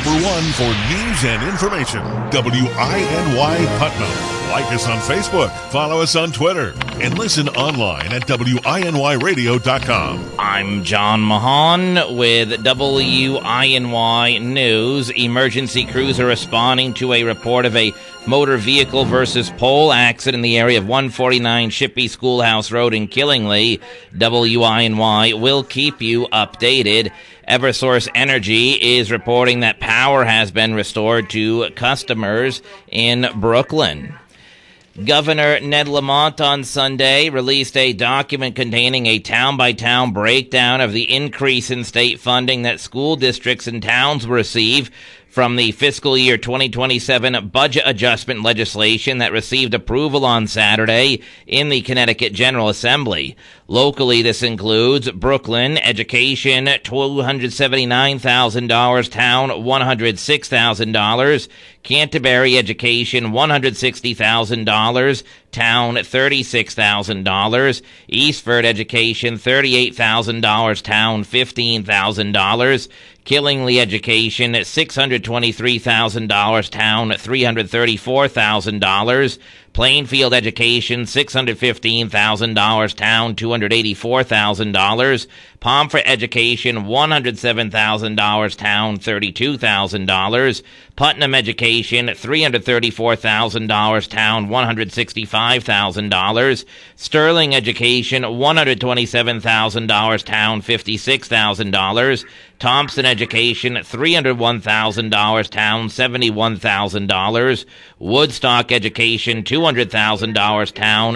number one for news and information, WINY Putnam. Like us on Facebook, follow us on Twitter, and listen online at WINYradio.com. I'm John Mahan with WINY News. Emergency crews are responding to a report of a motor vehicle versus pole accident in the area of 149 Shippey Schoolhouse Road in Killingly. WINY will keep you updated. Eversource Energy is reporting that power has been restored to customers in Brooklyn. Governor Ned Lamont on Sunday released a document containing a town-by-town breakdown of the increase in state funding that school districts and towns will receive from the fiscal year 2027 budget adjustment legislation that received approval on Saturday in the Connecticut General Assembly. Locally, this includes Brooklyn, education, $279,000, town, $106,000, Canterbury, education, $160,000, town, $36,000, Eastford, education, $38,000, town, $15,000, Killingly, education, $623,000, town, $334,000, Plainfield, education, $615,000, town, $284,000, Pomfret, education, $107,000, town, $32,000, Putnam, education, $334,000, town, $165,000, Sterling, education, $127,000, town, $56,000, Thompson, education, $301,000, town, $71,000, Woodstock, education, $200,000, town,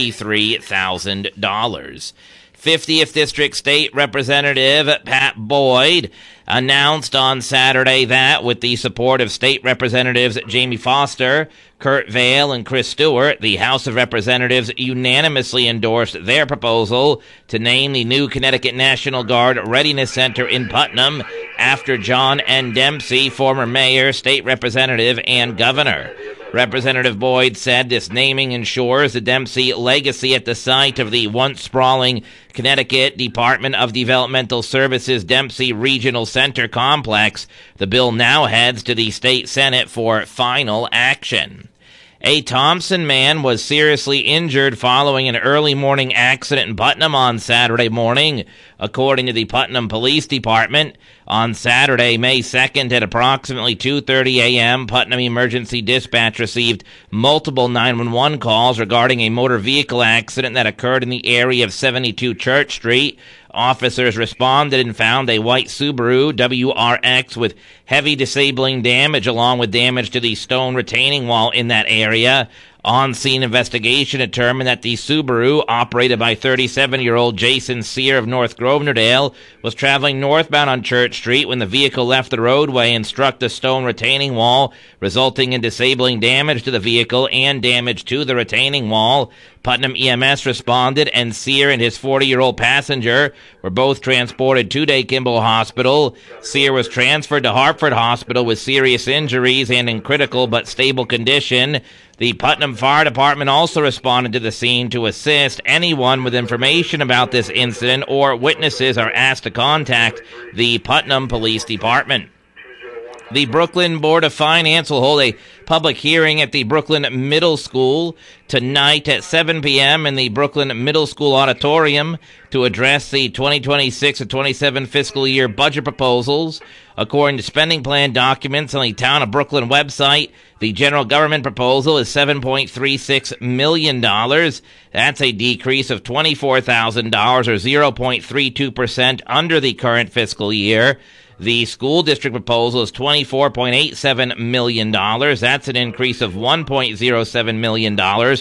$33,000. 50th District State Representative Pat Boyd announced on Saturday that, with the support of State Representatives Jamie Foster, Kurt Vail, and Chris Stewart, the House of Representatives unanimously endorsed their proposal to name the new Connecticut National Guard Readiness Center in Putnam after John N. Dempsey, former mayor, state representative, and governor. Representative Boyd said this naming ensures the Dempsey legacy at the site of the once sprawling Connecticut Department of Developmental Services Dempsey Regional Center complex. The bill now heads to the state Senate for final action. A Thompson man was seriously injured following an early morning accident in Putnam on Saturday morning, according to the Putnam Police Department. On Saturday, May 2nd, at approximately 2:30 a.m., Putnam Emergency Dispatch received multiple 911 calls regarding a motor vehicle accident that occurred in the area of 72 Church Street. Officers responded and found a white Subaru WRX with heavy disabling damage along with damage to the stone retaining wall in that area. On-scene investigation determined that the Subaru, operated by 37-year-old Jason Sear of North Grosvenordale, was traveling northbound on Church Street when the vehicle left the roadway and struck the stone retaining wall, resulting in disabling damage to the vehicle and damage to the retaining wall. Putnam EMS responded, and Sear and his 40-year-old passenger were both transported to Day Kimball Hospital. Sear was transferred to Hartford Hospital with serious injuries and in critical but stable condition. The Putnam Fire Department also responded to the scene to assist. Anyone with information about this incident or witnesses are asked to contact the Putnam Police Department. The Brooklyn Board of Finance will hold a public hearing at the Brooklyn Middle School tonight at 7 p.m. in the Brooklyn Middle School Auditorium to address the 2026-27 fiscal year budget proposals. According to spending plan documents on the Town of Brooklyn website, the general government proposal is $7.36 million. That's a decrease of $24,000 or 0.32% under the current fiscal year. The school district proposal is $24.87 million. That's an increase of $1.07 million, or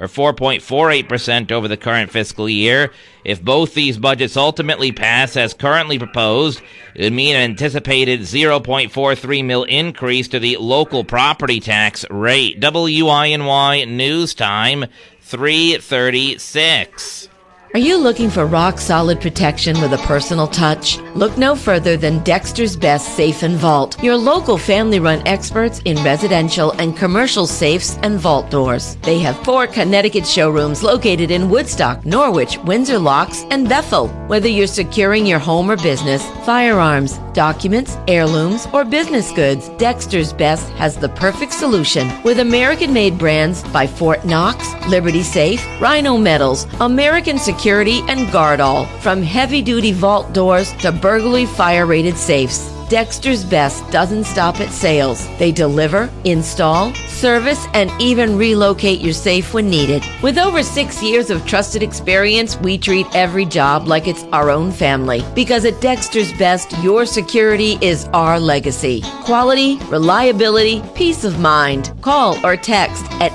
4.48% over the current fiscal year. If both these budgets ultimately pass as currently proposed, it would mean an anticipated $0.43 million increase to the local property tax rate. WINY News Time, 3:36. Are you looking for rock-solid protection with a personal touch? Look no further than Dexter's Best Safe and Vault, your local family-run experts in residential and commercial safes and vault doors. They have 4 Connecticut showrooms located in Woodstock, Norwich, Windsor Locks, and Bethel. Whether you're securing your home or business, firearms, documents, heirlooms, or business goods, Dexter's Best has the perfect solution. With American-made brands by Fort Knox, Liberty Safe, Rhino Metals, American Security, and Guardall. From heavy-duty vault doors to burglary fire-rated safes, Dexter's Best doesn't stop at sales. They deliver, install, service, and even relocate your safe when needed. With over 6 years of trusted experience, we treat every job like it's our own family. Because at Dexter's Best, your security is our legacy. Quality, reliability, peace of mind. Call or text at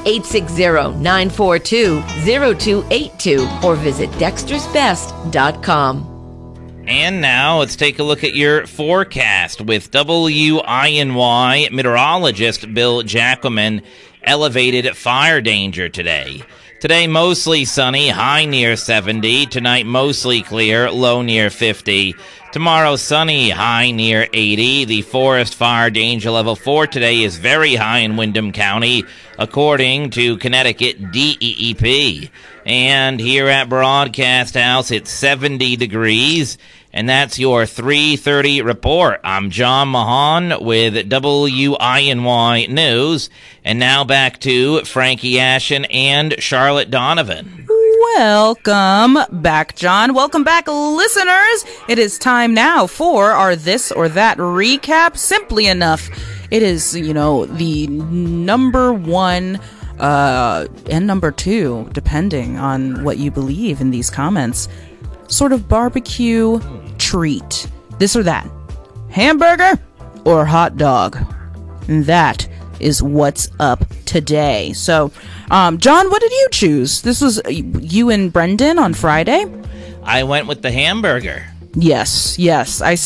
860-942-0282 or visit dextersbest.com. And now let's take a look at your forecast with WINY meteorologist Bill Jacquemin. Elevated fire danger today. Today mostly sunny, high near 70. Tonight mostly clear, low near 50. Tomorrow sunny, high near 80. The forest fire danger level 4 today is very high in Windham County, according to Connecticut DEEP. And here at Broadcast House, it's 70 degrees. And that's your 3:30 report. I'm John Mahan with WINY News. And now back to Frankie Ashen and Charlotte Donovan. Welcome back, John. Welcome back, listeners. It is time now for our This or That recap. Simply enough, it is, the number 1 and number 2, depending on what you believe in these comments, sort of barbecue treat. This or that. Hamburger or hot dog. And that is what's up today. So, John, what did you choose? This was you and Brendan on Friday? I went with the hamburger. Yes. I